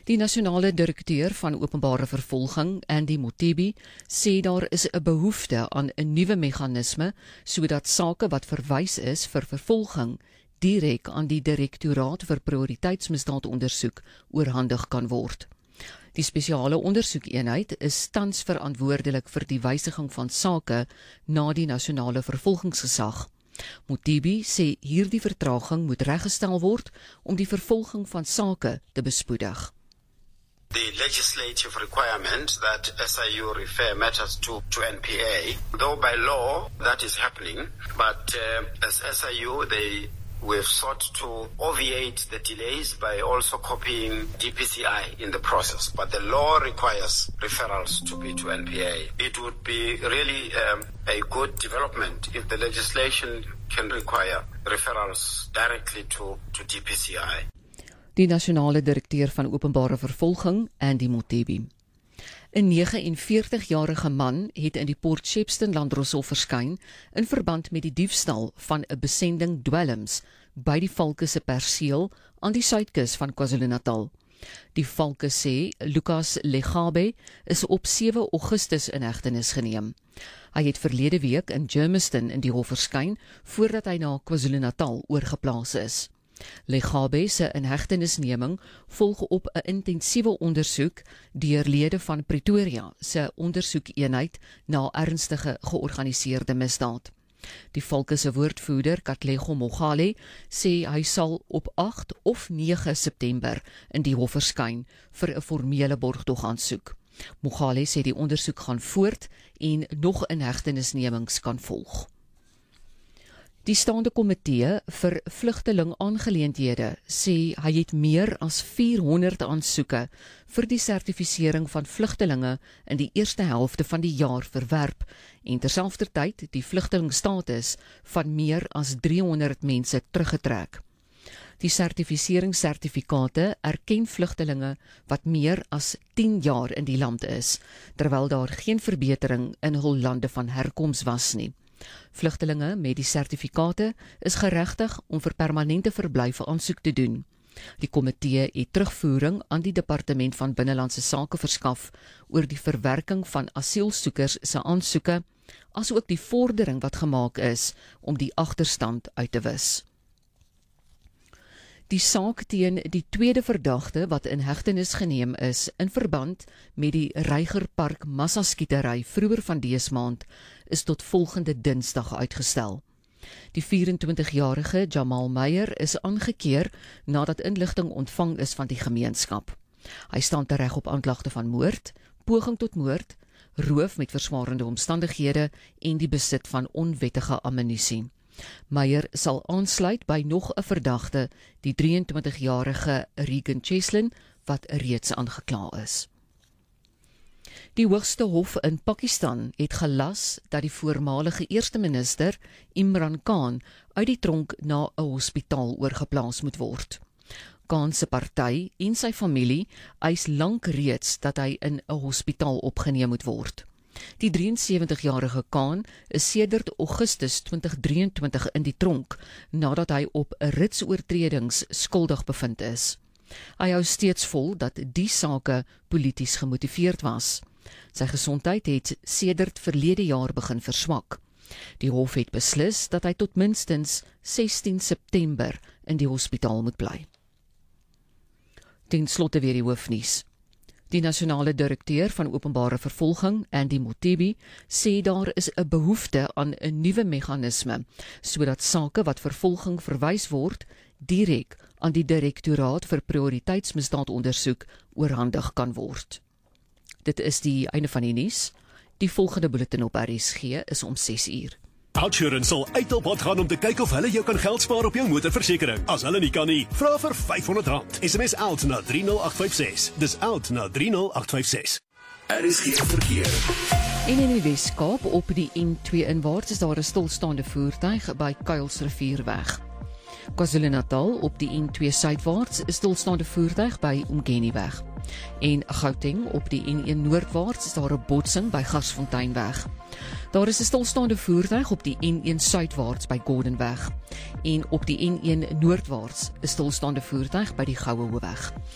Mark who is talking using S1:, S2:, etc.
S1: Die nasionale direkteur van openbare vervolging, Andy Mothibi, sê daar is 'n behoefte aan 'n nuwe meganisme sodat sake wat verwys is vir vervolging direk aan die Direktoraat vir Prioriteitsmisdaadondersoek oorhandig kan word. Die spesiale ondersoekeenheid is tans verantwoordelik vir die wysiging van sake na die nasionale vervolgingsgesag. Mothibi sê hierdie vertraging moet reggestel word om die vervolging van sake te bespoedig.
S2: The legislative requirement that SIU refer matters to NPA, though by law that is happening, but as SIU we've sought to obviate the delays by also copying DPCI in the process, but the law requires referrals to be to NPA. It would be really a good development if the legislation can require referrals directly to DPCI.
S1: Die nasionale direkteur van openbare vervolging, Andy Mothibi. 'n 49-jarige man het in die Port Shepstone Landdroshof verskyn in verband met die diefstal van 'n besending dwelms by die Valke se perseel aan die suidkus van KwaZulu-Natal. Die Valke sê Lucas Legabe is op 7 Augustus in hegtenis geneem. Hy het verlede week in Germiston in die hof verskyn voordat hy na KwaZulu-Natal oorgeplaas is. Legabe se inhegtenisneming volg op 'n intensiewe ondersoek deur lede van Pretoria se ondersoekeenheid na ernstige georganiseerde misdaad. Die Valke se woordvoerder, Katlego Mogale, sê hy sal op 8 of 9 September in die hof verskyn vir 'n formele borgtogaansoek. Mogale sê die ondersoek gaan voort en nog inhegtenisnemings kan volg. Die staande komitee vir vlugtelingaangeleenthede sê hy het meer as 400 aansoeke vir die sertifisering van vlugtelinge in die eerste helfte van die jaar verwerp en terselfdertyd die vlugtelingstatus van meer as 300 mense teruggetrek. Die sertifiseringssertifikate erken vlugtelinge wat meer as 10 jaar in die land is, terwyl daar geen verbetering in hul lande van herkoms was nie. Vlugtelinge met die sertifikate is geregtig om vir permanente verblyf aansoek te doen. Die komitee het terugvoering aan die Departement van Binnelandse Sake verskaf oor die verwerking van asielsoekers se aansoeke, asook die vordering wat gemaak is om die agterstand uit te wis. Die saak teen die tweede verdagte wat in hegtenis geneem is in verband met die Reigerpark massaskietery vroeër van dese maand is tot volgende Dinsdag uitgestel. Die 24-jarige Jamal Meyer is aangekeer nadat inligting ontvang is van die gemeenskap. Hy staan tereg op aanklagte van moord, poging tot moord, roof met verswaarende omstandighede en die besit van onwettige ammunisie. Meyer sal aansluit by nog 'n verdagte, die 23-jarige Regan Cheslin, wat reeds aangekla is. Die hoogste hof in Pakistan het gelas dat die voormalige eerste minister Imran Khan uit die tronk na 'n hospitaal oorgeplaas moet word. Khan se party en sy familie eis lank reeds dat hy in 'n hospitaal opgeneem moet word. Die 73-jarige Khan is sedert Augustus 2023 in die tronk, nadat hy op 'n rits oortredings skuldig bevind is. Hy hou steeds vol dat die sake polities gemotiveerd was. Sy gesondheid het sedert verlede jaar begin verswak. Die hof het beslis dat hy tot minstens 16 September in die hospitaal moet bly. Ten slotte weer die hoofnuus. Die nasionale direkteur van openbare vervolging, Andy Mothibi, sê daar is 'n behoefte aan 'n nuwe meganisme, sodat sake wat vervolging verwys word, direk aan die Direktoraat vir Prioriteitsmisdaadondersoek oorhandig kan word. Dit is die einde van die nuus. Die volgende bulletin op RSG is om 6:00.
S3: Outsurance sal uit op pad gaan om te kyk of hulle jou kan geld spaar op jou motorversekering. As hulle nie kan nie, vra vir R500. SMS out na 30856. Dis out na 30856.
S4: RSG verkeer.
S1: En in die Weskaap op die N2 inwaarts is daar 'n stilstaande voertuig by Kuilsrivierweg. KwaZulu-Natal op die N2 suidwaarts is stilstaande voertuig by Umgeniweg. En Gauteng op die N1 noordwaarts is daar 'n botsing by Garsfonteinweg. Daar is 'n stilstaande voertuig op die N1 suidwaarts by Gordonweg. En op die N1 noordwaarts is stilstaande voertuig by die Goue Hoofweg.